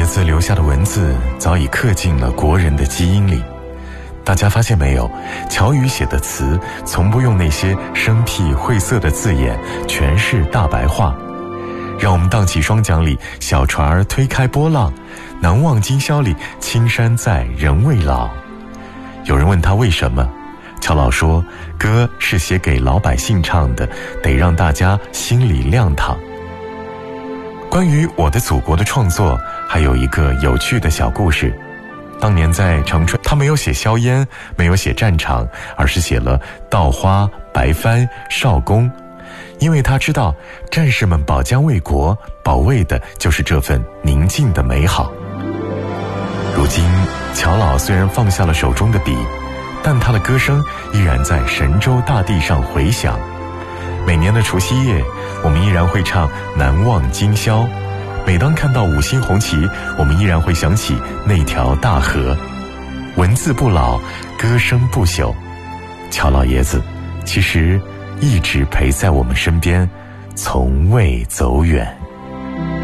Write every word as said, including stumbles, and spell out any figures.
字留下的文字早已刻进了国人的基因里。大家发现没有，乔羽写的词从不用那些生僻晦涩的字眼，全是大白话。让我们荡起双桨里，小船儿推开波浪，难忘今宵里，青山在，人未老。有人问他为什么，乔老说，歌是写给老百姓唱的，得让大家心里亮堂。关于我的祖国的创作，还有一个有趣的小故事。当年在长春，他没有写硝烟，没有写战场，而是写了稻花、白帆、少功。因为他知道，战士们保家卫国，保卫的就是这份宁静的美好。如今，乔老虽然放下了手中的笔，但他的歌声依然在神州大地上回响。每年的除夕夜，我们依然会唱《难忘今宵》。每当看到五星红旗，我们依然会想起那条大河。文字不老，歌声不朽。乔老爷子其实一直陪在我们身边，从未走远。